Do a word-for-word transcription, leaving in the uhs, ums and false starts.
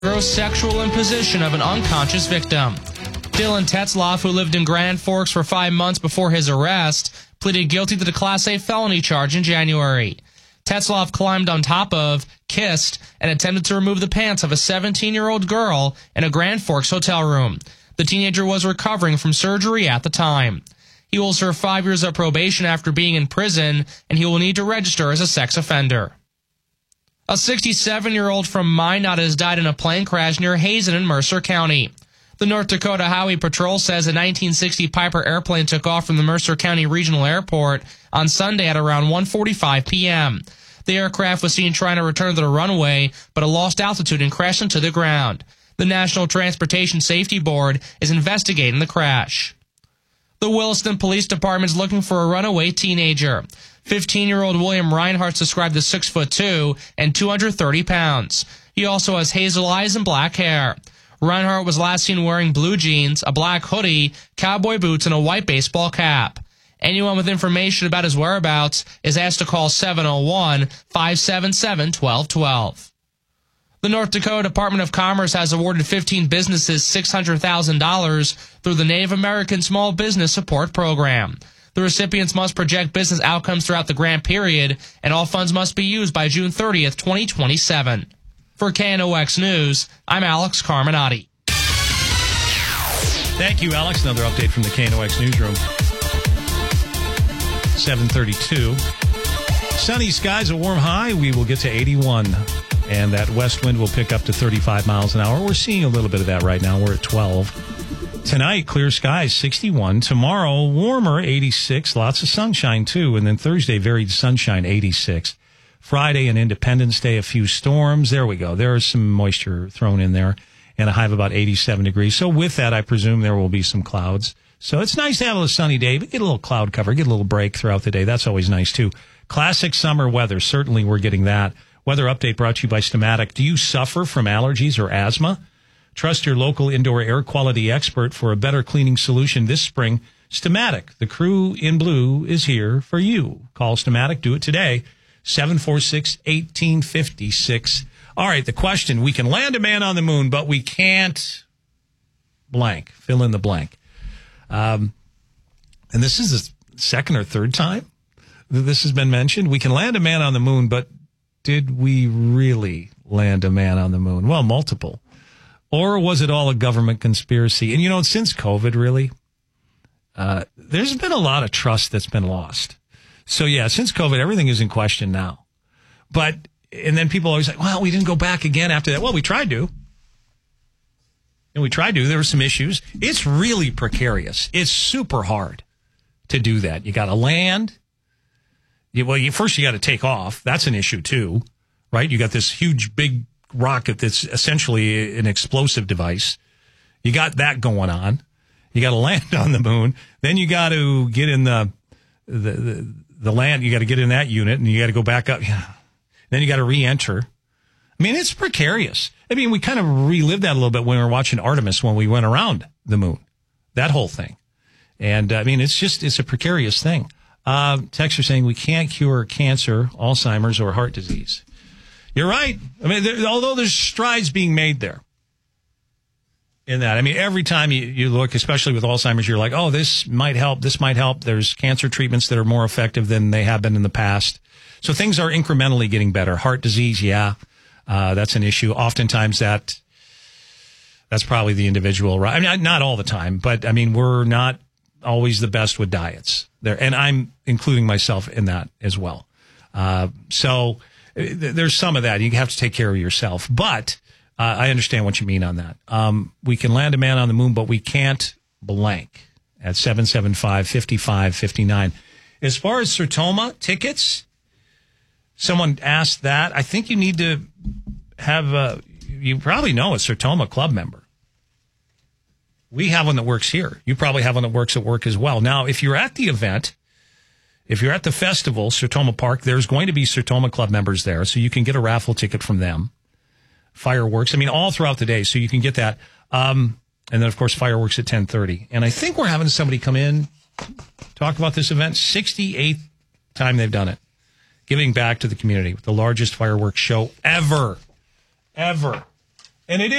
Gross sexual imposition of an unconscious victim. Dylan Tetzloff, who lived in Grand Forks for five months before his arrest, pleaded guilty to the Class A felony charge in January. Tetzloff climbed on top of, kissed, and attempted to remove the pants of a seventeen-year-old girl in a Grand Forks hotel room. The teenager was recovering from surgery at the time. He will serve five years of probation after being in prison, and he will need to register as a sex offender. A sixty-seven-year-old from Minot has died in a plane crash near Hazen in Mercer County. The North Dakota Highway Patrol says a nineteen sixty Piper airplane took off from the Mercer County Regional Airport on Sunday at around one forty-five p.m. The aircraft was seen trying to return to the runway, but it lost altitude and crashed into the ground. The National Transportation Safety Board is investigating the crash. The Williston Police Department is looking for a runaway teenager. fifteen-year-old William Reinhardt described as six foot two and two hundred thirty pounds. He also has hazel eyes and black hair. Reinhardt was last seen wearing blue jeans, a black hoodie, cowboy boots, and a white baseball cap. Anyone with information about his whereabouts is asked to call seven oh one, five seven seven, one two one two. The North Dakota Department of Commerce has awarded fifteen businesses six hundred thousand dollars through the Native American Small Business Support Program. The recipients must project business outcomes throughout the grant period, and all funds must be used by June thirtieth, twenty twenty-seven. For K N O X News, I'm Alex Carminati. Thank you, Alex. Another update from the K N O X newsroom. seven thirty-two. Sunny skies, a warm high. We will get to eighty-one. And that west wind will pick up to thirty-five miles an hour. We're seeing a little bit of that right now. We're at twelve. Tonight, clear skies, sixty-one. Tomorrow, warmer, eighty-six. Lots of sunshine, too. And then Thursday, varied sunshine, eighty-six. Friday and Independence Day, a few storms. There we go. There is some moisture thrown in there. And a high of about eighty-seven degrees. So with that, I presume there will be some clouds. So it's nice to have a sunny day, but get a little cloud cover, get a little break throughout the day. That's always nice, too. Classic summer weather. Certainly we're getting that. Weather update brought to you by Stamatic. Do you suffer from allergies or asthma? Trust your local indoor air quality expert for a better cleaning solution this spring. Stamatic, the crew in blue, is here for you. Call Stamatic. Do it today. seven four six, one eight five six. All right, the question. We can land a man on the moon, but we can't blank. Fill in the blank. Um, and this is the second or third time that this has been mentioned. We can land a man on the moon, but did we really land a man on the moon? Well, multiple. Or was it all a government conspiracy? And, you know, since COVID, really, uh, there's been a lot of trust that's been lost. So, yeah, since COVID, everything is in question now. But, and then people always like, well, we didn't go back again after that. Well, we tried to. And we tried to. There were some issues. It's really precarious. It's super hard to do that. You got to land. You, well, you, first you got to take off. That's an issue too, right? You got this huge, big rocket that's essentially an explosive device. You got that going on. You got to land on the moon. Then you got to get in the the the, the land. You got to get in that unit, and you got to go back up. Then you got to re-enter. I mean, it's precarious. I mean, we kind of relived that a little bit when we were watching Artemis when we went around the moon. That whole thing, and uh, I mean, it's just it's a precarious thing. Uh, texts are saying we can't cure cancer, Alzheimer's, or heart disease. You're right. I mean, there, although there's strides being made there in that. I mean, every time you, you look, especially with Alzheimer's, you're like, oh, this might help. This might help. There's cancer treatments that are more effective than they have been in the past. So things are incrementally getting better. Heart disease, yeah, uh, that's an issue. Oftentimes that that's probably the individual, right? I mean, not all the time, but I mean, we're not always the best with diets there. And I'm including myself in that as well. Uh, so th- there's some of that. You have to take care of yourself, but uh, I understand what you mean on that. Um, we can land a man on the moon, but we can't blank at seven seven five, five five five nine. As far as Sertoma tickets, someone asked that. I think you need to have, a, you probably know a Sertoma club member. We have one that works here. You probably have one that works at work as well. Now, if you're at the event, if you're at the festival, Sertoma Park, there's going to be Sertoma Club members there, so you can get a raffle ticket from them. Fireworks, I mean, all throughout the day, so you can get that. Um, and then, of course, fireworks at ten thirty. And I think we're having somebody come in, talk about this event. sixty-eighth time they've done it. Giving back to the community with the largest fireworks show ever. Ever. And it is.